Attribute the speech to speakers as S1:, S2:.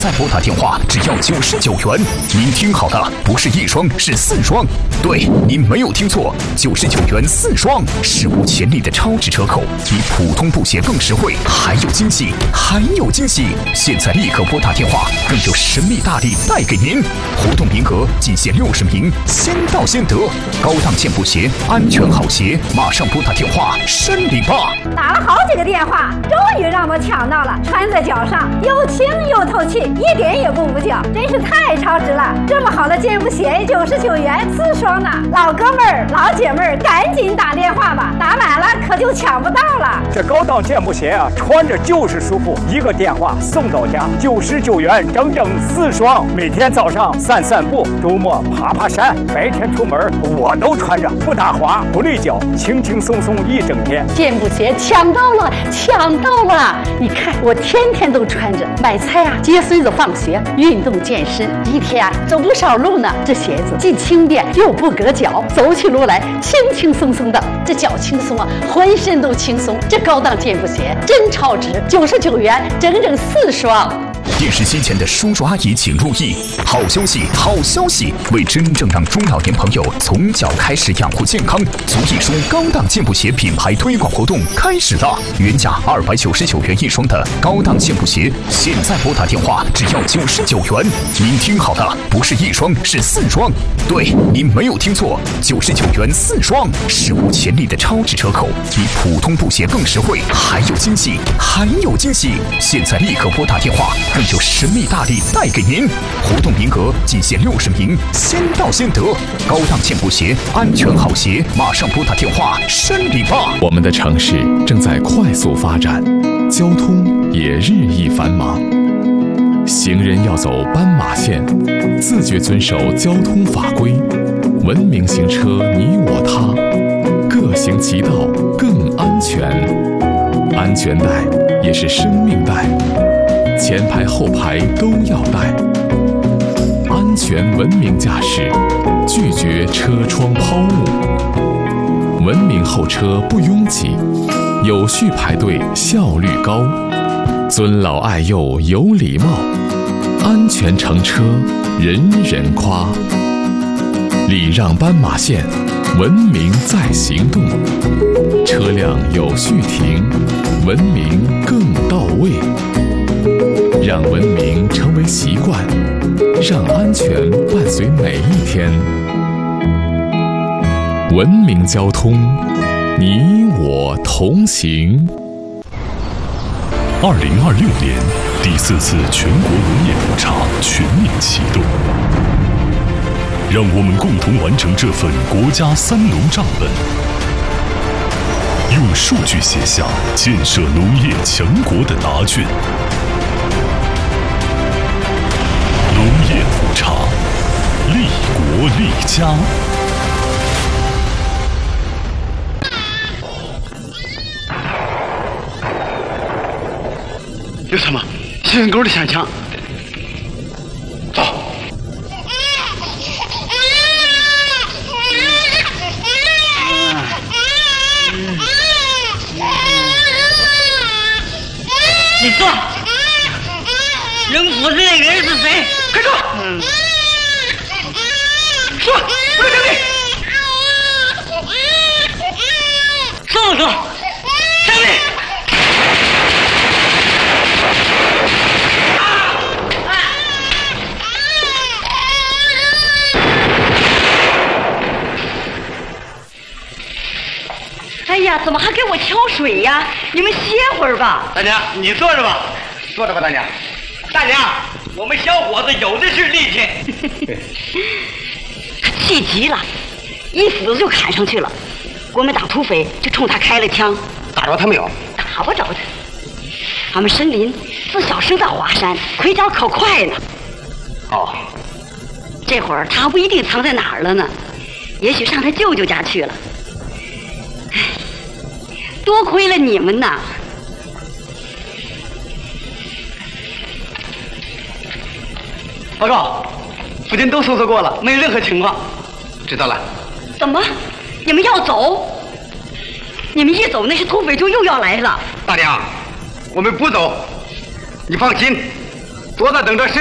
S1: 再拨打电话只要99元。您听好了，不是1双，是4双。对，您没有听错，99元4双，史无前例的超值折扣，比普通布鞋更实惠，还有惊喜，还有惊喜！现在立刻拨打电话，更有神秘大礼带给您。活动名额仅限60名，先到先得。高档健步鞋，安全好鞋，马上拨打电话申领吧！
S2: 打了好几个电话，终于让我抢到了，穿在脚上又轻又透气，一点也不捂脚，真是太超值了！这么好的健步鞋，99元4双呢！老哥们儿、老姐妹儿，赶紧打电话吧，打晚了可就抢不到了。
S3: 这高档健步鞋啊，穿着就是舒服，一个电话送到家，99元整整4双。每天早上散散步，周末爬爬山，白天出门我都穿着，不打滑，不累脚，轻轻松松一整天。
S4: 健步鞋抢到了，抢到了！你看我天天都穿着，买菜啊，接孙子放学，运动健身，一天啊走不少路呢。这鞋子既轻便又不硌脚，走起路来轻轻松松的，这脚轻松啊，浑身都轻松。这高档健步鞋真超值，99元整整4双。
S1: 电视机前的叔叔阿姨请注意，好消息，好消息！为真正让中老年朋友从脚开始养护健康，足一双高档健步鞋品牌推广活动开始了。原价299元1双的高档健步鞋，现在拨打电话只要99元。您听好了，不是1双，是4双。对，您没有听错，99元4双，史无前例的超值折扣，比普通布鞋更实惠，还有惊喜，还有惊喜！现在立刻拨打电话，更有神秘大礼带给您。活动名额仅限60名，先到先得。高档健步鞋，安全好鞋，马上拨打电话申领吧！
S5: 我们的城市正在快速发展，交通也日益繁忙。行人要走斑马线，自觉遵守交通法规，文明行车你我他，各行其道更安全。安全带也是生命带，前排后排都要带。安全文明驾驶，拒绝车窗抛物。文明候车不拥挤，有序排队效率高。尊老爱幼有礼貌，安全乘车人人夸。礼让斑马线，文明在行动。车辆有序停，文明更到位。让文明成为习惯，让安全伴随每一天。文明交通，你我同行。
S6: 2026年第4次全国农业普查全面启动，让我们共同完成这份国家3农账本，用数据写下建设农业强国的答卷。农业普查，利国利家。
S7: 有什么？小人狗的香肠。走。
S8: 你说，扔斧子那个人是谁？
S7: 快说！说，不能等你。
S8: 说不说？等你。哎呀，怎么还给我挑水呀？你们歇会儿吧。
S7: 大娘，你坐着吧，坐着吧，大娘。大娘，我们小伙子有的是力气。
S8: 他气急了，一斧子就砍上去了。国民党土匪就冲他开了枪。
S7: 打着他没有？
S8: 打不着他。俺们申林自小生在华山，腿脚可快呢。
S7: 哦，
S8: 这会儿他不一定藏在哪儿了呢，也许上他舅舅家去了。唉，多亏了你们呐！
S7: 报告，附近都搜索过了，没有任何情况。知道了。
S8: 怎么？你们要走？你们一走，那些土匪就又要来了。
S7: 大娘，我们不走，你放心， 坐那等着